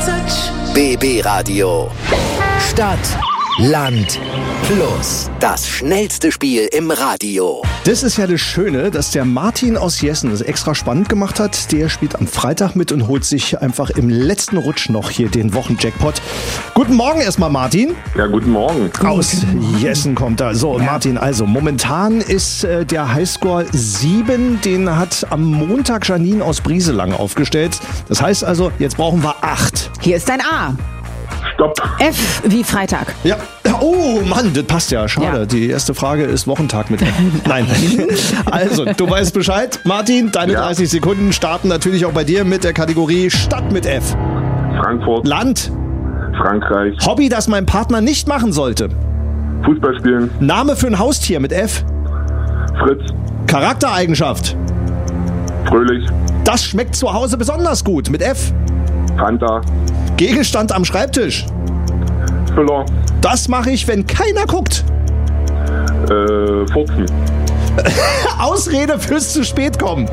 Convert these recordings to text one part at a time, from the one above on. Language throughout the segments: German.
BB Radio. Stadt, Land, Plus. Das schnellste Spiel im Radio. Das ist ja das Schöne, dass der Martin aus Jessen das extra spannend gemacht hat. Der spielt am Freitag mit und holt sich einfach im letzten Rutsch noch hier den Wochenjackpot. Guten Morgen erstmal, Martin. Ja, guten Morgen. Aus Jessen kommt er. So, Martin, also momentan ist der Highscore 7. Den hat am Montag Janine aus Brieselang aufgestellt. Das heißt also, jetzt brauchen wir 8. Hier ist ein A. Stopp. F wie Freitag. Ja. Oh Mann, das passt ja. Schade. Ja. Die erste Frage ist Wochentag mit F. Nein. Also, du weißt Bescheid. Martin, deine 30 Sekunden starten natürlich auch bei dir mit der Kategorie Stadt mit F. Frankfurt. Land. Frankreich. Hobby, das mein Partner nicht machen sollte. Fußball spielen. Name für ein Haustier mit F. Fritz. Charaktereigenschaft. Fröhlich. Das schmeckt zu Hause besonders gut mit F. Fanta. Gegenstand am Schreibtisch. Füller. Das mache ich, wenn keiner guckt. Furzen. Ausrede fürs zu spät kommen.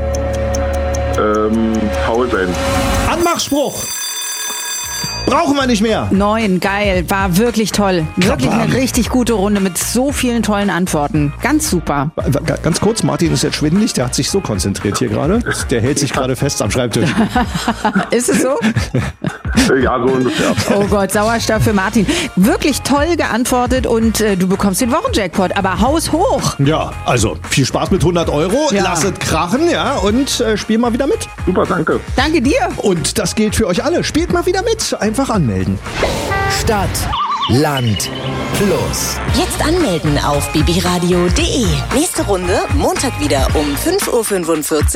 Faul sein. Anmachspruch. Brauchen wir nicht mehr. 9, geil, war wirklich toll. Wirklich eine richtig gute Runde mit so vielen tollen Antworten. Ganz super. Ganz kurz, Martin ist jetzt schwindelig, der hat sich so konzentriert hier gerade. Der hält sich gerade fest am Schreibtisch. Ist es so? Ja, so ungefähr. Oh Gott, Sauerstoff für Martin. Wirklich toll geantwortet und du bekommst den Wochenjackpot, aber Haus hoch. Ja, also viel Spaß mit 100 €. Ja. Lasst krachen, ja, und spiel mal wieder mit. Super, danke. Danke dir. Und das gilt für euch alle. Spielt mal wieder mit. Einfach anmelden. Stadt, Land, Plus. Jetzt anmelden auf bbradio.de. Nächste Runde Montag wieder um 5:45 Uhr